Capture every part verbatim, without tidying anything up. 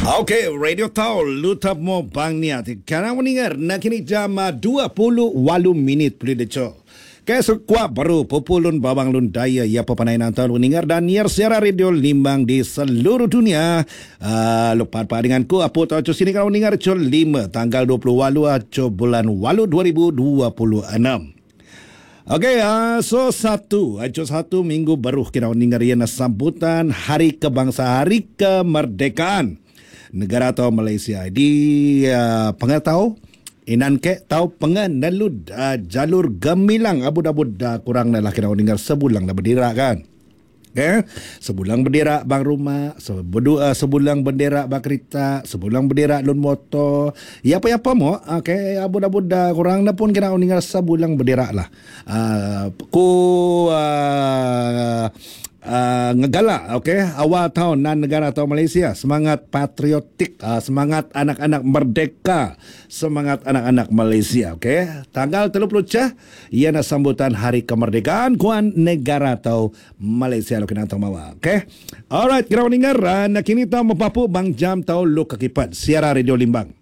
Okey, Radio Tau Lutap Mo Bang Niat. Karang mendengar nak kini jam dua puluh lapan minit pulih deco. Kesuk kuat baru populun babang lun daya ya pepanai nantau mendengar dan niar siara radio limbang di seluruh dunia. Uh, lupa apa dengan ku apa tahu sini kalau mendengar col lima tanggal dua puluh lapan col bulan lapan dua ribu dua puluh enam. Okey, uh, so satu, ajo satu minggu baru kita mendengar ia sambutan Hari Kebangsaan, Hari Kemerdekaan negara atau Malaysia. Di uh, pengatau inan ke tahu pengen nalud uh, jalur gemilang abud-abud uh, kurang dah lah kita mendengar sebulan dah berdira kan. Okay? Sebulan bendera bang rumah, seberdua uh, sebulan bendera bang kereta, sebulan bendera lun motor. Ya apa apa mo, okay, abud-abud uh, kurang dah pun kita mendengar sebulan bendera lah. Uh, ku uh, Uh, ngegala, okay? Awal tahun nan negara atau Malaysia semangat patriotik, uh, semangat anak-anak merdeka, semangat anak-anak Malaysia, okay? Tanggal tiga puluh cah ia nak sambutan Hari Kemerdekaan kuan negara atau Malaysia lo kena tahu mawa, okay? Alright, kita mendengar uh, nak kini tahu mepapu bang jam tahu lo kekipat siara radio limbang.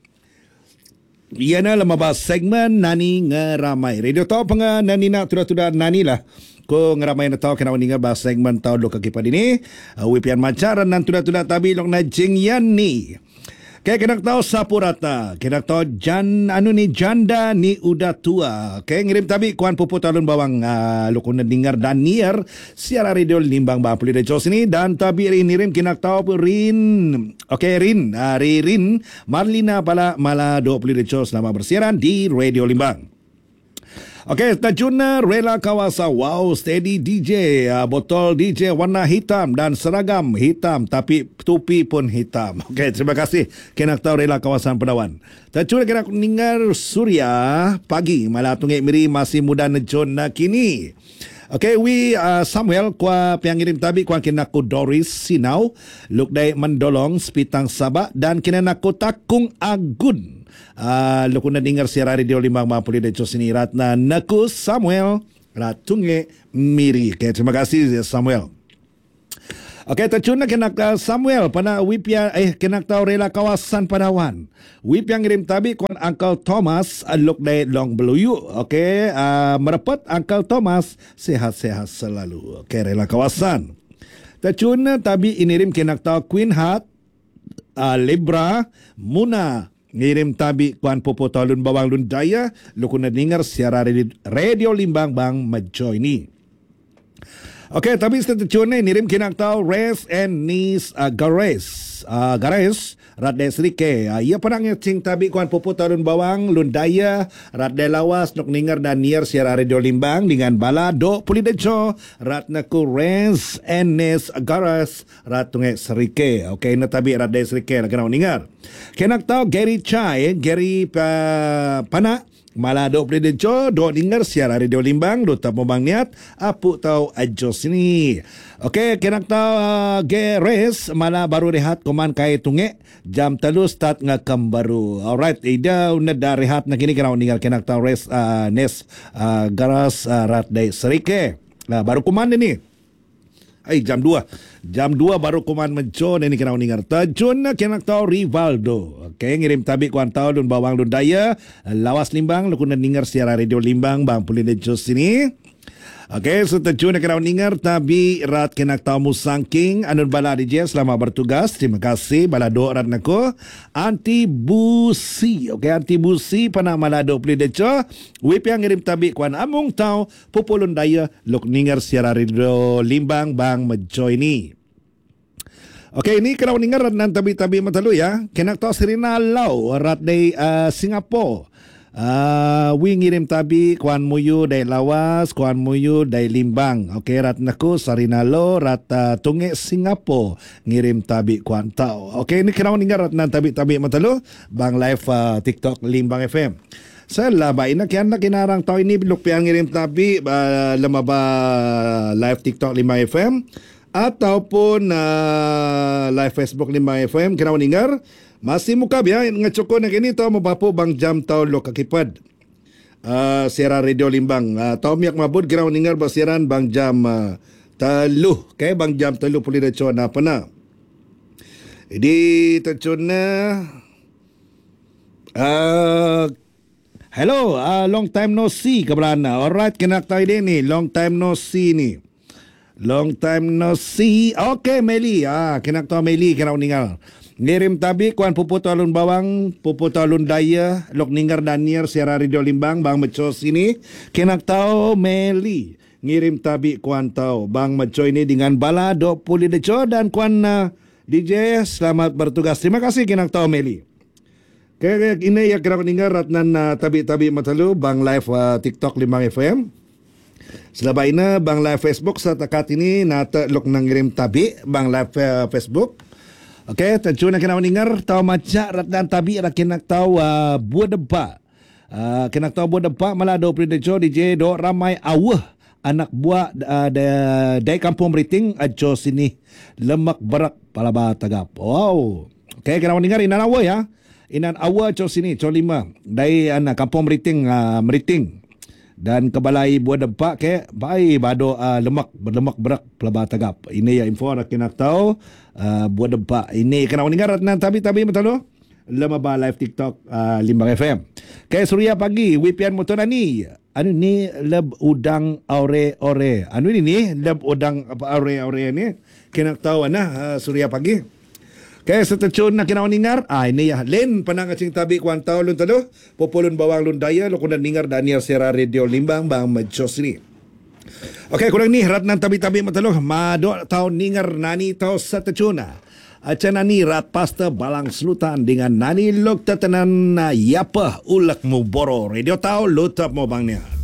Ia na lemah segmen nani ngeramai radio tahu penga nani nak tuda-tuda nani lah. Ko ngeramai na tau kena meninggal bahas segmen tau lo kekipan ini. Uh, Wipian macaran nan tuda-tuda tabi long na jing yan ni. Kaya kena tahu sapu rata. Kena tahu jan anu ni janda ni udah tua. Kaya ngirim tabi kuan pupu talun bawang uh, lukunan dengar dan niar siara radio limbang bang pulih deco sini dan tabi rin ngirim kena tahu rin. Okey rin, uh, rin Marlina pala mala dua puluh deco selama bersiaran di radio limbang. Okey, tajuna rela kawasa. Wow, steady D J, uh, botol D J warna hitam dan seragam hitam tapi tupi pun hitam. Okey, terima kasih. Kena tahu rela kawasan Pedawan. Tajuna kena ningar Surya pagi malah tunggik miri masih muda nejon nak kini. Okay, we uh, Samuel kwa pengirim tabi kwa kena ku Doris Sinau, luk dai mendolong Sepitang Sabak dan kena naku Takung Agun. Uh, luk na dengar siara radio limbang mampu di deco sini ratna naku Samuel ratunge miri. Okay, terima kasih Samuel. Okey, tercuna kena Samuel pada Wipia eh kena tahu rela kawasan Padawan. Wip yang ngirim tabi kuan Uncle Thomas look day long beluyu. Okey, uh, merapat Uncle Thomas sehat-sehat selalu. Okey, rela kawasan. Tercuna tabi inirim kena tahu Queen Heart uh, Libra Muna ngirim tabi kuan popo talun bawang lun daya lukuna dengar siara radio limbang bang majo ini. Okey, tapi setelah tercuna nirim kena tahu Res and Nis uh, Gares. Uh, Gares, Radde Serike. Uh, ia pernah ngecing tabi kuan popo talun bawang, lun daya, Radde Lawas, nok ningar dan niar siara radio limbang dengan bala do puli dejo, Ratnaku Res and Nis Gares, Ratunge Serike. Okey, na tabi Radde Serike lah kena ningar. Kena tahu Gary Chai, Gary uh, Pana, malah dok boleh dejo, dok dengar siara radio limbang, dok tak mau niat, apu tahu ajo sini. Okey, kena tahu uh, Geres, malah baru rehat koman kai tunge, jam telu start ngakam baru. Alright, ida una dah rehat nak kini kena dengar kena tahu res uh, Nes uh, Garas uh, rat dai serike. Lah baru koman ni. Ay, jam dua. Jam dua baru kuman menco ni kena dengar. Tajun kena tahu Rivaldo. Okey, ngirim tabi kuan tahu dun bawang dun daya. Lawas limbang lu kena dengar siara radio limbang bang pulih dejo sini. Okey, so tajun kena dengar tabi rat kena tahu musangking anun bala D J selama bertugas. Terima kasih bala do rat nako. Anti Busi. Okey, Anti Busi pana mala do pulih dejo. Wip yang ngirim tabi kuan amung tahu populun daya lu dengar siara radio limbang bang mejo ini. Okey, ini kena dengar nan tabi-tabi matalu ya. Kena tahu Serena Lau rat dari uh, Singapura. Uh, we ngirim tabi kuan muyu dari Lawas, kuan muyu dari Limbang. Okey, rat naku Serena Lau rat uh, tunge Singapura ngirim tabi kuan tahu. Okey, ini kena dengar nan tabi-tabi matalu bang live uh, TikTok Limbang F M. Saya lah baik nak kian nak kinarang tahu ini biluk piang ngirim tabi uh, lemah ba live TikTok Limbang F M. Ataupun uh, live Facebook Limbang F M kena dengar masih muka biar ngecoko nak ini tahu mabapo bang jam tahu lo kakipad uh, siaran radio Limbang uh, tahu miak mabut kena dengar bersiaran bang jam uh, teluh kayak bang jam teluh pulih deco na pernah Di tercuna. Uh, hello, uh, long time no see ke belana. Alright, kena tahu dia ni. Long time no see ni. Long time no see. Okay, Meli. Ah, kena tahu Meli kena meninggal. Ngirim tabi kuan pupu talun bawang, pupu talun daya, lok ninggar danier siara radio limbang bang meco sini. Kena tahu Meli. Ngirim tabi kuan tahu bang meco ini dengan bala dua puluh deco dan kuan uh, D J selamat bertugas. Terima kasih kena tahu Meli. Kaya ini ya kira meninggal ratnan uh, tabi-tabi matalu bang live uh, TikTok Limbang F M. Selama ini bang live Facebook setakat ini nata lok nangirim tabi bang live uh, Facebook. Okey, tentu nak kena mendengar tahu macam ratnan tabi nak kena tahu uh, buat debat. Uh, kena tahu buat debat malah do predejo D J do ramai awah anak buah uh, dari kampung Meriting ajo sini lemak berak Palaba Tagap. Wow. Okey, kena mendengar inan awah ya. Inan awal co sini, co lima. Dari anak kampung Meriting, uh, Meriting. Dan kebalai buat dempak ke, baik bado uh, lemak, berlemak berak Pelaba Tagap. Ini ya info nak kena tahu, uh, buat dempak. Ini kena mendengar ratnan tabi-tabi betul tu? Lemaba live TikTok uh, Limbang F M. Ke Suria pagi, W P N Motonani. Anu ni leb udang ore-ore. Anu ini ni leb udang apa ore-ore ni. Kena tahu nah uh, Suria pagi. Kaya setecun nak kena ningar. Ah ini ya len panang acing tabi kuan tau lun tado. Popolun bawang lun daya lo kunan ningar Daniel Sera Radio Limbang bang Majos ni. Okey kurang ni ratnan tabi-tabi matalo mado tau ningar nani tau setecuna. Aca nani rat pasta balang selutan dengan nani lok tetenan yapa ulak mu boro radio tau lutap mo bangnya.